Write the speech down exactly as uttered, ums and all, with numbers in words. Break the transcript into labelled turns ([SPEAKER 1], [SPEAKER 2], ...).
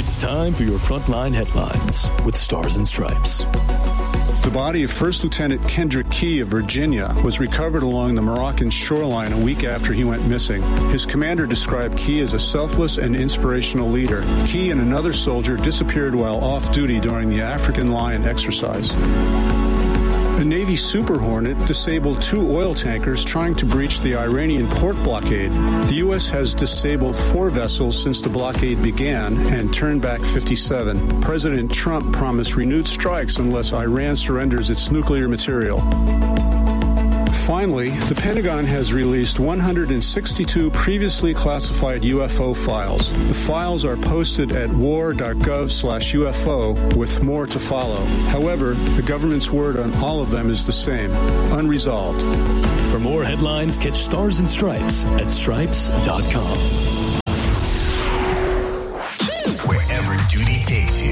[SPEAKER 1] It's time for your Frontline Headlines with Stars and Stripes.
[SPEAKER 2] The body of First Lieutenant Kendrick Key of Virginia was recovered along the Moroccan shoreline a week after he went missing. His commander described Key as a selfless and inspirational leader. Key and another soldier disappeared while off duty during the African Lion exercise. The Navy Super Hornet disabled two oil tankers trying to breach the Iranian port blockade. The U S has disabled four vessels since the blockade began and turned back fifty-seven. President Trump promised renewed strikes unless Iran surrenders its nuclear material. Finally, the Pentagon has released one hundred sixty-two previously classified U F O files. The files are posted at war.gov slash UFO with more to follow. However, the government's word on all of them is the same, unresolved.
[SPEAKER 1] For more headlines, catch Stars and Stripes at stripes dot com.
[SPEAKER 3] Wherever duty takes you.